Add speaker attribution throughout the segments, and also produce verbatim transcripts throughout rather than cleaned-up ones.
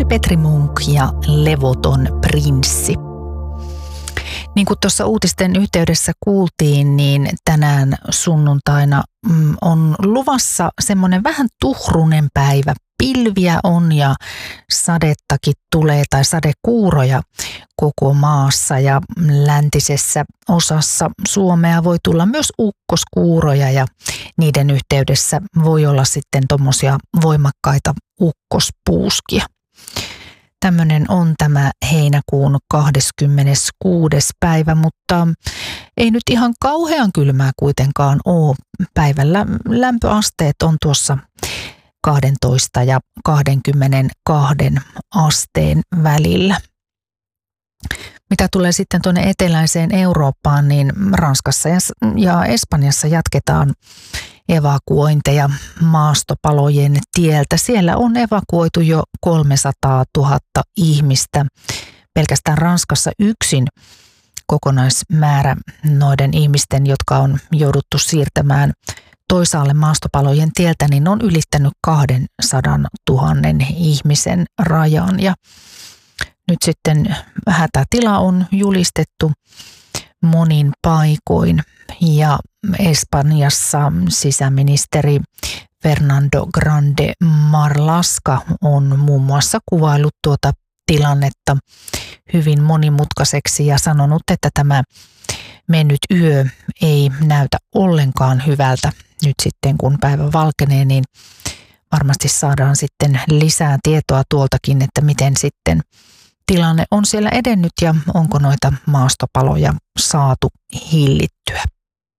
Speaker 1: Petri Munk ja Levoton prinssi. Niin kuin tuossa uutisten yhteydessä kuultiin, niin tänään sunnuntaina on luvassa semmoinen vähän tuhrunen päivä. Pilviä on ja sadettakin tulee tai sadekuuroja koko maassa ja läntisessä osassa Suomea voi tulla myös ukkoskuuroja ja niiden yhteydessä voi olla sitten tommosia voimakkaita ukkospuuskia. Tämmöinen on tämä heinäkuun kahdeskymmeneskuudes päivä, mutta ei nyt ihan kauhean kylmää kuitenkaan ole. Päivällä lämpöasteet on tuossa kaksitoista ja kaksikymmentäkaksi asteen välillä. Mitä tulee sitten tuonne eteläiseen Eurooppaan, niin Ranskassa ja Espanjassa jatketaan evakuointeja maastopalojen tieltä. Siellä on evakuoitu jo kolmesataatuhatta ihmistä. Pelkästään Ranskassa yksin kokonaismäärä noiden ihmisten, jotka on jouduttu siirtämään toisaalle maastopalojen tieltä, niin on ylittänyt kaksisataa tuhatta ihmisen rajan. Ja nyt sitten hätätila on julistettu monin paikoin ja Espanjassa sisäministeri Fernando Grande Marlaska on muun muassa kuvaillut tuota tilannetta hyvin monimutkaiseksi ja sanonut, että tämä mennyt yö ei näytä ollenkaan hyvältä. Nyt sitten kun päivä valkenee, niin varmasti saadaan sitten lisää tietoa tuoltakin, että miten sitten tilanne on siellä edennyt ja onko noita maastopaloja saatu hillittyä.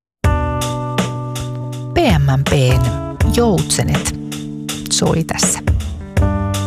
Speaker 1: P M P:n Joutsenet soi tässä.